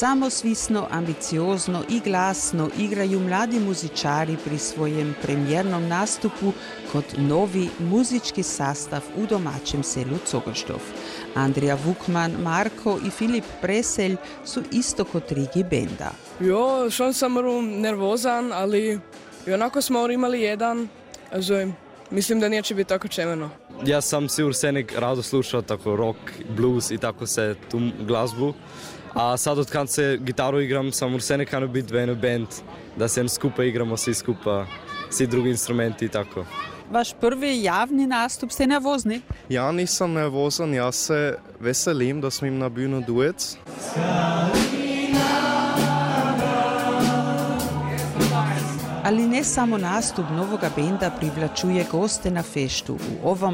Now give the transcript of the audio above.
Samosvisno, ambiciozno i glasno igraju mladi muzičari pri svojem premijernom nastupu kot novi muzički sastav u domaćem selu Cogoštov. Andrija Vukman, Marko i Filip Preselj su isto kot Rigi benda. Jo, schon sam nervozan, ali i onako smo imali jedan, also mislim da neće biti tako čemeno. Ja sam si ursenik rado slušao tako rock, blues i tako se tu glazbu. A sad od kad se gitaru igram, sam ursenik kano biti v band, da se skupa igramo svi skupa, svi drugi instrumenti i tako. Vaš prvi javni nastup, ste nervozni? Ja, nisam nervozan, ja se veselim da smim na bühnu duet. Ali ne samo nastup novoga benda privlačuje goste na feštu. U ovom